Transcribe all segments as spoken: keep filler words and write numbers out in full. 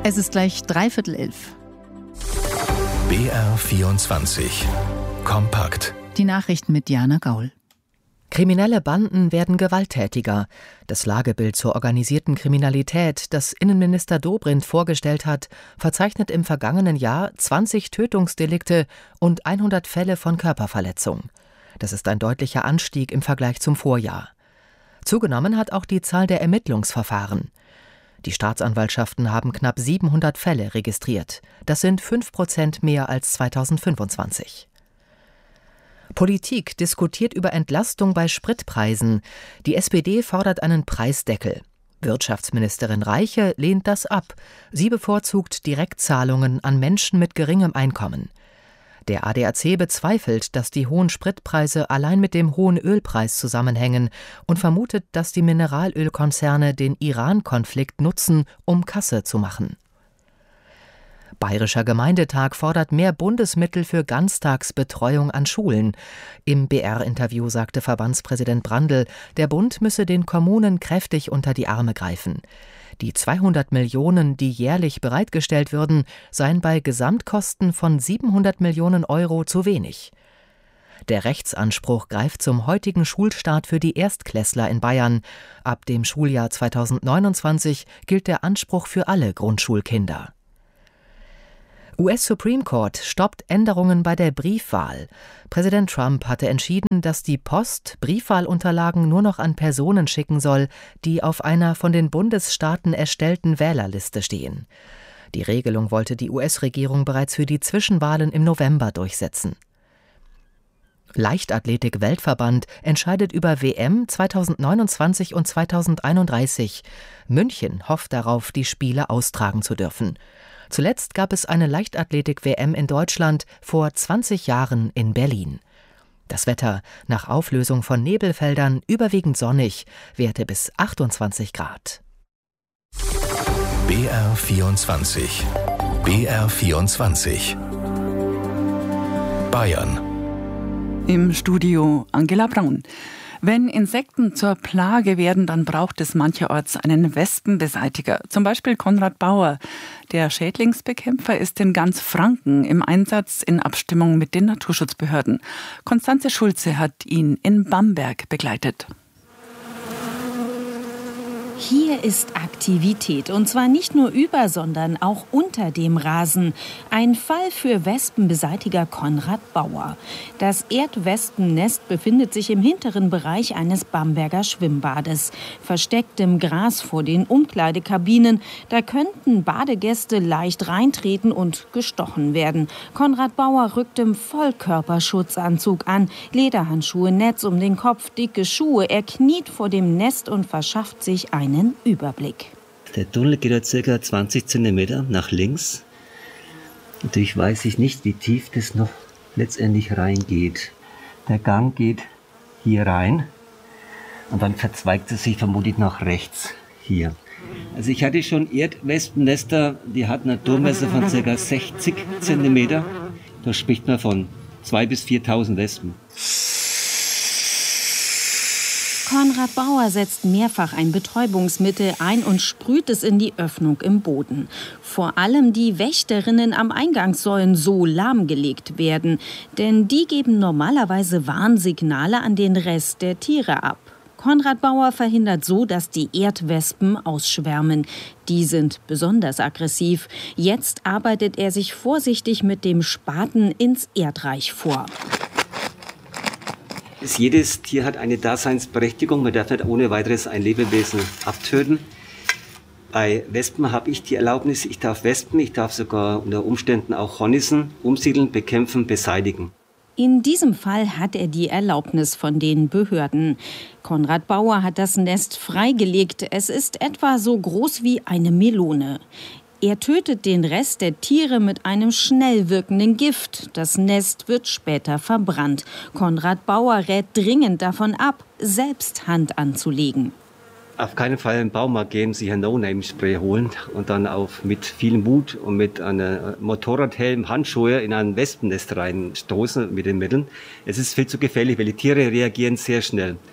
Es ist gleich dreiviertel elf. B R vierundzwanzig. Kompakt. Die Nachrichten mit Diana Gaul. Kriminelle Banden werden gewalttätiger. Das Lagebild zur organisierten Kriminalität, das Innenminister Dobrindt vorgestellt hat, verzeichnet im vergangenen Jahr zwanzig Tötungsdelikte und hundert Fälle von Körperverletzung. Das ist ein deutlicher Anstieg im Vergleich zum Vorjahr. Zugenommen hat auch die Zahl der Ermittlungsverfahren. Die Staatsanwaltschaften haben knapp siebenhundert Fälle registriert. Das sind fünf Prozent mehr als zweitausendfünfundzwanzig. Politik diskutiert über Entlastung bei Spritpreisen. Die S P D fordert einen Preisdeckel. Wirtschaftsministerin Reiche lehnt das ab. Sie bevorzugt Direktzahlungen an Menschen mit geringem Einkommen. Der A D A C bezweifelt, dass die hohen Spritpreise allein mit dem hohen Ölpreis zusammenhängen und vermutet, dass die Mineralölkonzerne den Iran-Konflikt nutzen, um Kasse zu machen. Bayerischer Gemeindetag fordert mehr Bundesmittel für Ganztagsbetreuung an Schulen. Im B R-Interview sagte Verbandspräsident Brandl, der Bund müsse den Kommunen kräftig unter die Arme greifen. Die zweihundert Millionen, die jährlich bereitgestellt würden, seien bei Gesamtkosten von siebenhundert Millionen Euro zu wenig. Der Rechtsanspruch greift zum heutigen Schulstart für die Erstklässler in Bayern. Ab dem Schuljahr zweitausendneunundzwanzig gilt der Anspruch für alle Grundschulkinder. U S-Supreme Court stoppt Änderungen bei der Briefwahl. Präsident Trump hatte entschieden, dass die Post Briefwahlunterlagen nur noch an Personen schicken soll, die auf einer von den Bundesstaaten erstellten Wählerliste stehen. Die Regelung wollte die U S-Regierung bereits für die Zwischenwahlen im November durchsetzen. Leichtathletik-Weltverband entscheidet über W M zweitausendneunundzwanzig und zweitausendeinunddreißig. München hofft darauf, die Spiele austragen zu dürfen. Zuletzt gab es eine Leichtathletik-W M in Deutschland vor zwanzig Jahren in Berlin. Das Wetter: nach Auflösung von Nebelfeldern überwiegend sonnig, Werte bis achtundzwanzig Grad. B R vierundzwanzig. B R vierundzwanzig. Bayern. Im Studio Angela Braun. Wenn Insekten zur Plage werden, dann braucht es mancherorts einen Wespenbeseitiger. Zum Beispiel Konrad Bauer. Der Schädlingsbekämpfer ist in ganz Franken im Einsatz in Abstimmung mit den Naturschutzbehörden. Konstanze Schulze hat ihn in Bamberg begleitet. Hier ist Aktivität, und zwar nicht nur über, sondern auch unter dem Rasen. Ein Fall für Wespenbeseitiger Konrad Bauer. Das Erdwespennest befindet sich im hinteren Bereich eines Bamberger Schwimmbades. Versteckt im Gras vor den Umkleidekabinen. Da könnten Badegäste leicht reintreten und gestochen werden. Konrad Bauer rückt im Vollkörperschutzanzug an. Lederhandschuhe, Netz um den Kopf, dicke Schuhe. Er kniet vor dem Nest und verschafft sich einen Überblick. Der Tunnel geht ja circa zwanzig Zentimeter nach links. Natürlich weiß ich nicht, wie tief das noch letztendlich reingeht. Der Gang geht hier rein und dann verzweigt es sich vermutlich nach rechts hier. Also ich hatte schon Erdwespennester, die hatten einen Durchmesser von circa sechzig Zentimeter. Da spricht man von zweitausend bis viertausend Wespen. Konrad Bauer setzt mehrfach ein Betäubungsmittel ein und sprüht es in die Öffnung im Boden. Vor allem die Wächterinnen am Eingang sollen so lahmgelegt werden, denn die geben normalerweise Warnsignale an den Rest der Tiere ab. Konrad Bauer verhindert so, dass die Erdwespen ausschwärmen. Die sind besonders aggressiv. Jetzt arbeitet er sich vorsichtig mit dem Spaten ins Erdreich vor. Jedes Tier hat eine Daseinsberechtigung. Man darf nicht ohne weiteres ein Lebewesen abtöten. Bei Wespen habe ich die Erlaubnis, ich darf Wespen, ich darf sogar unter Umständen auch Hornissen umsiedeln, bekämpfen, beseitigen. In diesem Fall hat er die Erlaubnis von den Behörden. Konrad Bauer hat das Nest freigelegt. Es ist etwa so groß wie eine Melone. Er tötet den Rest der Tiere mit einem schnell wirkenden Gift. Das Nest wird später verbrannt. Konrad Bauer rät dringend davon ab, selbst Hand anzulegen. Auf keinen Fall im Baumarkt gehen, sich ein No-Name-Spray holen und dann auch mit viel Mut und mit einem Motorradhelm, Handschuhe in ein Wespennest reinstoßen mit den Mitteln. Es ist viel zu gefährlich, weil die Tiere reagieren sehr schnell.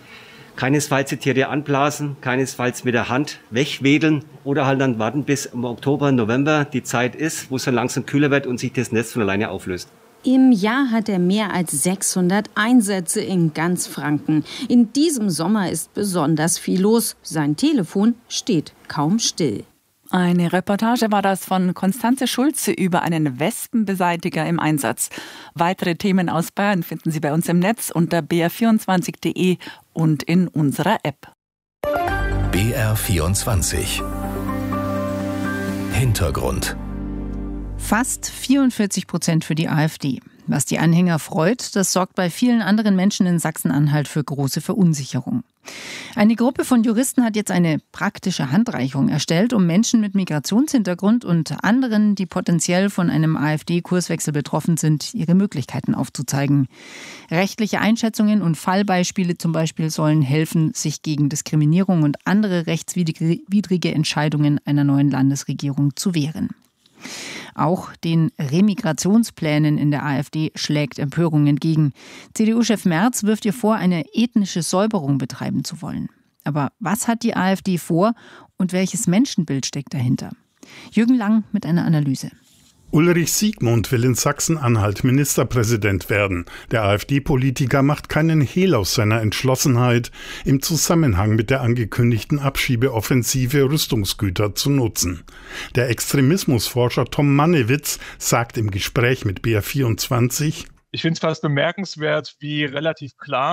Keinesfalls die Tiere anblasen, keinesfalls mit der Hand wegwedeln oder halt dann warten, bis im Oktober, November die Zeit ist, wo es dann langsam kühler wird und sich das Nest von alleine auflöst. Im Jahr hat er mehr als sechshundert Einsätze in ganz Franken. In diesem Sommer ist besonders viel los. Sein Telefon steht kaum still. Eine Reportage war das von Konstanze Schulze über einen Wespenbeseitiger im Einsatz. Weitere Themen aus Bayern finden Sie bei uns im Netz unter b r vierundzwanzig punkt d e und in unserer App. B R vierundzwanzig Hintergrund. Fast vierundvierzig Prozent für die AfD. Was die Anhänger freut, das sorgt bei vielen anderen Menschen in Sachsen-Anhalt für große Verunsicherung. Eine Gruppe von Juristen hat jetzt eine praktische Handreichung erstellt, um Menschen mit Migrationshintergrund und anderen, die potenziell von einem AfD-Kurswechsel betroffen sind, ihre Möglichkeiten aufzuzeigen. Rechtliche Einschätzungen und Fallbeispiele zum Beispiel sollen helfen, sich gegen Diskriminierung und andere rechtswidrige Entscheidungen einer neuen Landesregierung zu wehren. Auch den Remigrationsplänen in der AfD schlägt Empörung entgegen. C D U-Chef Merz wirft ihr vor, eine ethnische Säuberung betreiben zu wollen. Aber was hat die AfD vor und welches Menschenbild steckt dahinter? Jürgen Lang mit einer Analyse. Ulrich Siegmund will in Sachsen-Anhalt Ministerpräsident werden. Der AfD-Politiker macht keinen Hehl aus seiner Entschlossenheit, im Zusammenhang mit der angekündigten Abschiebeoffensive Rüstungsgüter zu nutzen. Der Extremismusforscher Tom Mannewitz sagt im Gespräch mit B R vierundzwanzig: Ich finde es fast bemerkenswert, wie relativ klar